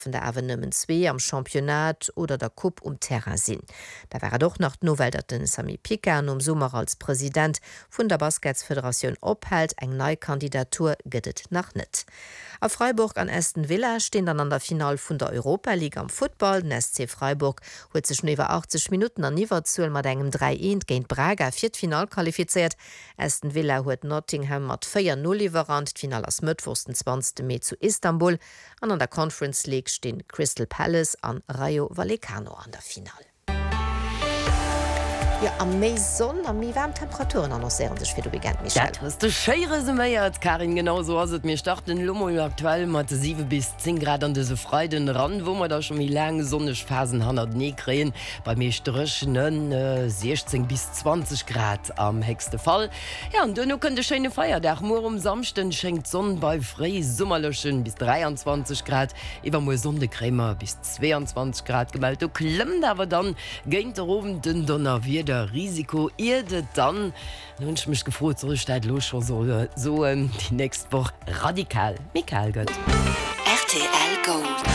von der Avenëmmen 2 am Championat oder der Coupe Terrain sinn. Da war doch nach Novel dat den Sami Pikan Sommer als Präsident vun der Basketsföderation ophält eng Neukandidatur gëtt nach net. A Freiburg an Aston Villa stehen dann an der Final vun der Europa League am Football. Den SC Freiburg huet sech iwwer 80 Minuten an Niverzuel mat engem 3-1 géint Braga Viertfinal qualifiziert. Aston Villa huet Nottingham mat 4-0 iwwerrand. Final ass Mëttwochs den 20. Mai zu Istanbul. An der Conference League stehen Crystal Palace an Rayo Vallecano an der Final. Ja, am méi Sonn am mi warm Temperaturen annoncéieren sech fir du begent Michel. Dat hast du Schere se méiert Karin genauso as mir starten Lummer aktuell mat 7 bis 10 Grad an dese Freuden ran, wo man da schon mi lang sonnech Phasen han nie kreen. Bei mir strchen 16 bis 20 Grad am hegste Fall. Ja an dunno kën de schene Feierdach mor samchten schenkt Sonn bei frei Summerlechen bis 23 Grad, iwwer mo Sondekrämer bis 22 Grad gemeldt. Du klemmt awer dann géint der oben den Donner wie Risiko irde dann wünsch mich gefro zurücksteigt los schon so die nächste Woche radikal Michael Gött. RTL Gold.